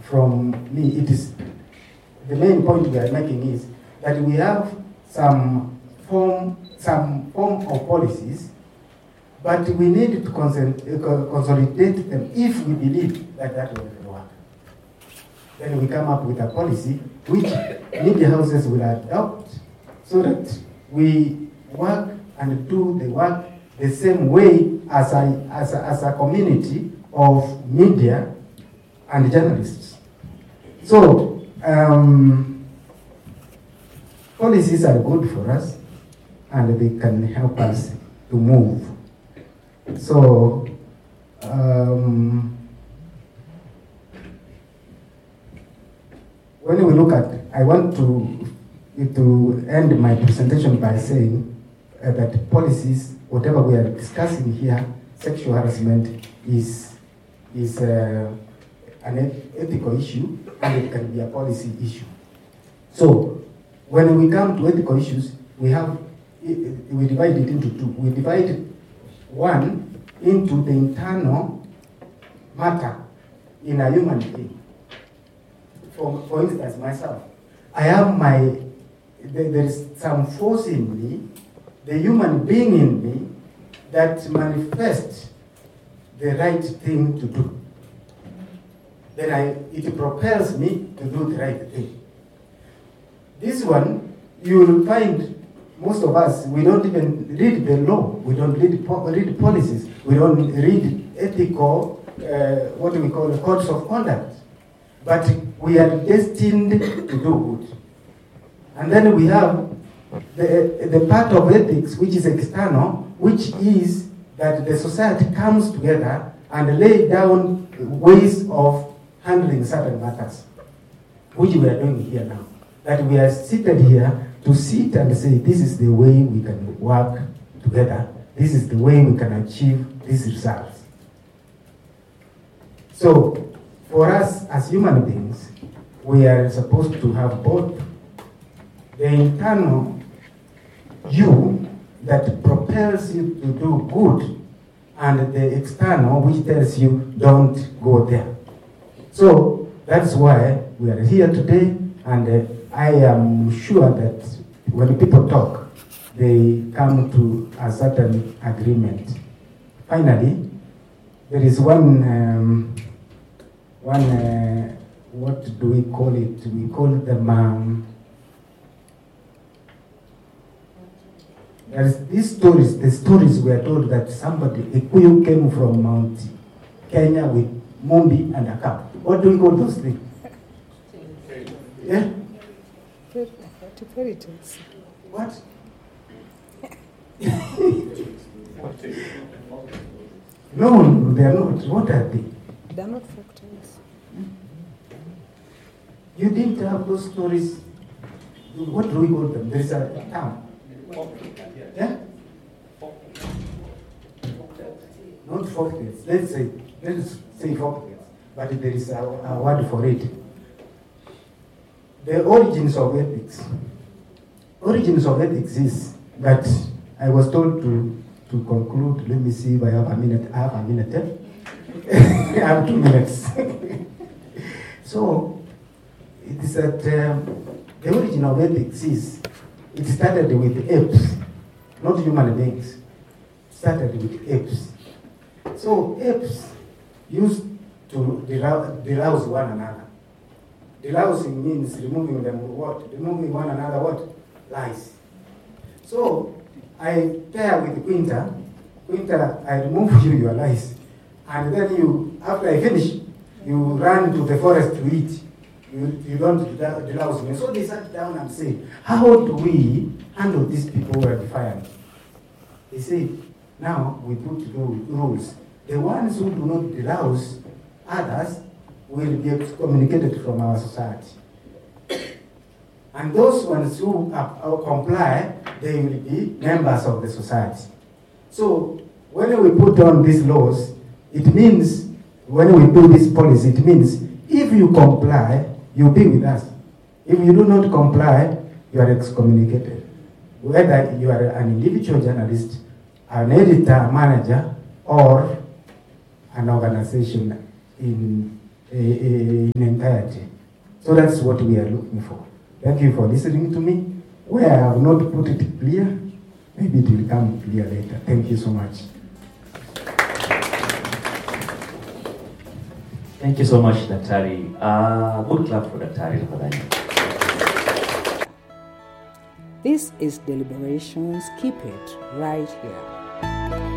from me, it is the main point we are making is that we have some form of policies, but we need to consolidate them if we believe that that will work. Then we come up with a policy which media houses will adopt so that we work and do the work the same way as a community of media and journalists. So, policies are good for us and they can help us to move. So, when we look at, I want to end my presentation by saying that policies, whatever we are discussing here, sexual harassment is an ethical issue and it can be a policy issue. So when we come to ethical issues, we divide it into two. We divide one into the internal matter in a human being. For instance, myself, I have there is some force in me, the human being in me, that manifests the right thing to do. Then it propels me to do the right thing. This one, you will find most of us, we don't even read the law, we don't read policies, we don't read ethical, what we call the codes of conduct. But we are destined to do good. And then we have the part of ethics which is external, which is that the society comes together and lay down ways of handling certain matters, which we are doing here now. That we are seated here to sit and say, this is the way we can work together. This is the way we can achieve these results. So, for us as human beings, we are supposed to have both the internal you that propels you to do good and the external which tells you don't go there. So that's why we are here today, and I am sure that when people talk, they come to a certain agreement. Finally, there is one what do we call it? We call them, there's these stories, the stories were told that somebody, a Kikuyu came from Mount Kenya with Mumbi and a cow. What do we call those things? Yeah? Fairy tales. What? No, they are not. What are they? They are not folk tales. You didn't have those stories. What do we call them? There is a term. Yeah? Not folk tales. Let's say folk tales. But there is a word for it. The origins of ethics. Origins of ethics is that I was told to conclude. Let me see if I have a minute. I have a minute. I have 2 minutes. So, it is that the origin of ethics is, it started with apes, not human beings. It started with apes. So, apes used to derouse one another. Derousing means removing them what? Removing one another what? Lies. So, I pair with Quinta. Quinta, I remove you your lies. And then you, after I finish, you run to the forest to eat. You don't derouse me. So they sat down and said, how do we handle these people who are defiant? They said, now we put rules. The ones who do not derouse others will be excommunicated from our society. And those ones who comply, they will be members of the society. So when we put on these laws, it means, when we do this policy, it means if you comply, you'll be with us. If you do not comply, you are excommunicated. Whether you are an individual journalist, an editor, manager, or an organization in in entirety. So that's what we are looking for. Thank you for listening to me. Where I have not put it clear, maybe it will become clear later. Thank you so much. Thank you so much, Daktari. Good clap for Daktari. This is Deliberations. Keep it right here.